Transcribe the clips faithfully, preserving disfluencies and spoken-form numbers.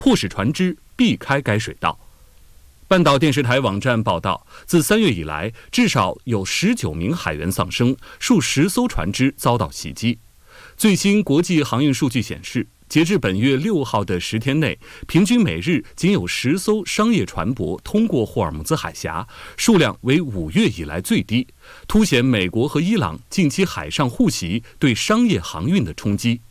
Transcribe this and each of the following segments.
迫使船只避开该水道。半岛电视台网站报道，自三月以来，至少有十九名海员丧生，数十艘船只遭到袭击。最新国际航运数据显示，截至本月六号的十天内，平均每日仅有十艘商业船舶通过霍尔木兹海峡，数量为五月以来最低，凸显美国和伊朗近期海上互袭对商业航运的冲击。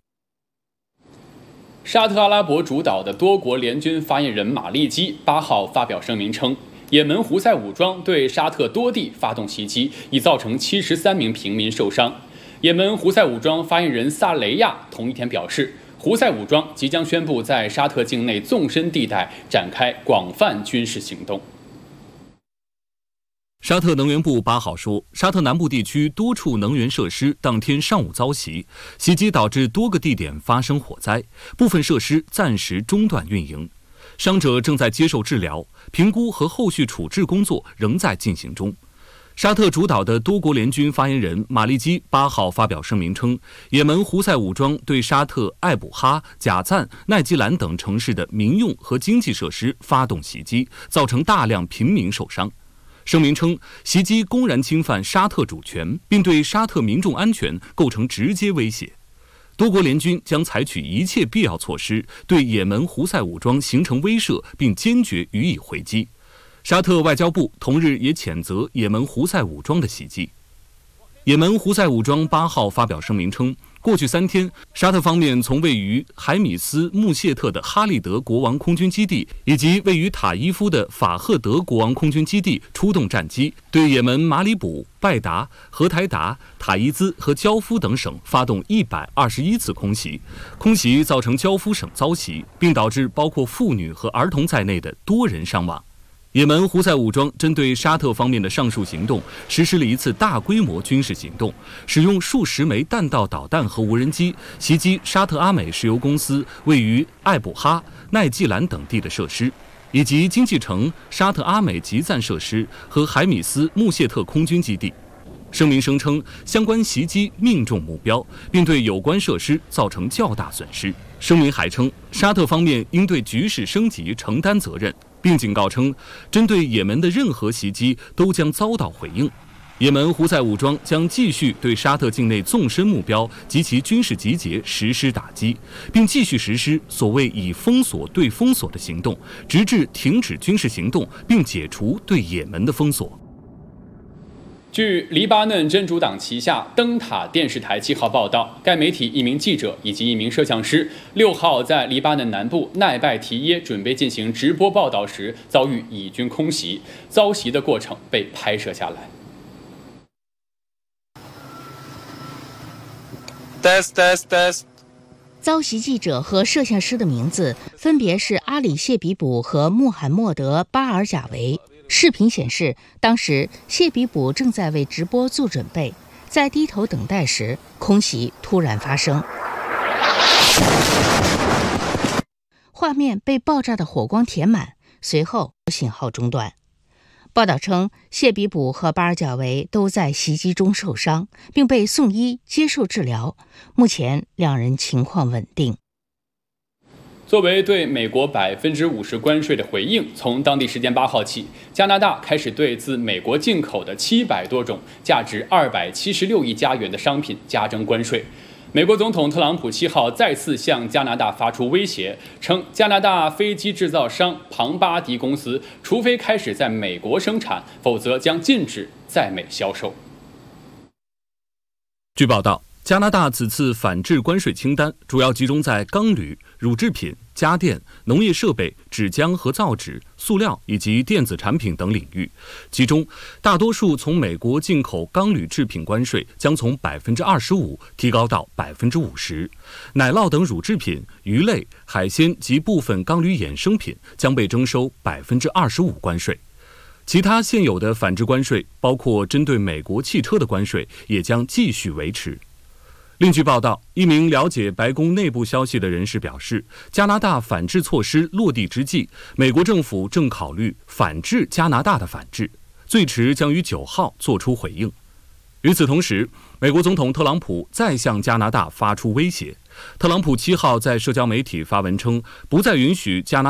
沙特阿拉伯主导的多国联军发言人马利基八号发表声明称，也门胡塞武装对沙特多地发动袭击，已造成七十三名平民受伤。也门胡塞武装发言人萨雷亚同一天表示，胡塞武装即将宣布在沙特境内纵深地带展开广泛军事行动。 沙特能源部八号说，沙特南部地区多处能源设施当天上午遭袭，袭击导致多个地点发生火灾，部分设施暂时中断运营，伤者正在接受治疗，评估和后续处置工作仍在进行中。沙特主导的多国联军发言人马利基八号发表声明称，也门胡塞武装对沙特艾卜哈、贾赞、奈吉兰等城市的民用和经济设施发动袭击，造成大量平民受伤。声明称，袭击公然侵犯沙特主权，并对沙特民众安全构成直接威胁。多国联军将采取一切必要措施，对也门胡塞武装形成威慑，并坚决予以回击。沙特外交部同日也谴责也门胡塞武装的袭击。也门胡塞武装八号发表声明称，过去三天，沙特方面从位于海米斯穆谢特的哈利德国王空军基地以及位于塔伊夫的法赫德国王空军基地出动战机，对也门马里卜、拜达、荷台达、塔伊兹和焦夫等省发动一百二十一次空袭，空袭造成焦夫省遭袭，并导致包括妇女和儿童在内的多人伤亡。也门胡塞武装针对沙特方面的上述行动实施了一次大规模军事行动，使用数十枚弹道导弹和无人机袭击沙特阿美石油公司位于艾卜哈、奈季兰等地的设施，以及经济城沙特阿美集赞设施和海米斯穆谢特空军基地。声明声称，相关袭击命中目标，并对有关设施造成较大损失。声明还称，沙特方面应对局势升级承担责任，并警告称，针对也门的任何袭击都将遭到回应。也门胡塞武装将继续对沙特境内纵深目标及其军事集结实施打击，并继续实施所谓以封锁对封锁的行动，直至停止军事行动并解除对也门的封锁。 据黎巴嫩真主党旗下灯塔电视台七号报道，该媒体一名记者以及一名摄像师六号在黎巴嫩南部奈拜提耶准备进行直播报道时，遭遇以军空袭，遭袭的过程被拍摄下来。 test test test。 遭袭记者和摄像师的名字分别是阿里谢比卜和穆罕默德巴尔贾维。视频显示，当时谢比卜正在为直播做准备，在低头等待时，空袭突然发生，画面被爆炸的火光填满，随后信号中断。报道称，谢比卜和巴尔贾维都在袭击中受伤，并被送医接受治疗，目前两人情况稳定。 作为对美国百分之五十关税的回应，从当地时间八号起，加拿大开始对自美国进口的七百多种价值二百七十六亿加元的商品加征关税。美国总统特朗普七号再次向加拿大发出威胁，称加拿大飞机制造商庞巴迪公司除非开始在美国生产，否则将禁止在美销售。 据报道，加拿大此次反制关税清单主要集中在钢铝、乳制品、家电、农业设备、纸浆和造纸、塑料以及电子产品等领域。其中，大多数从美国进口钢铝制品关税将从百分之二十五提高到百分之五十，奶酪等乳制品、鱼类、海鲜及部分钢铝衍生品将被征收百分之二十五关税。其他现有的反制关税，包括针对美国汽车的关税，也将继续维持。另据报道，一名了解白宫内部消息的人士表示，加拿大反制措施落地之际，美国政府正考虑反制加拿大的反制，最迟将于九号作出回应。与此同时，美国总统特朗普再向加拿大发出威胁， 特朗普七号在社交媒体发文称，不再允许加拿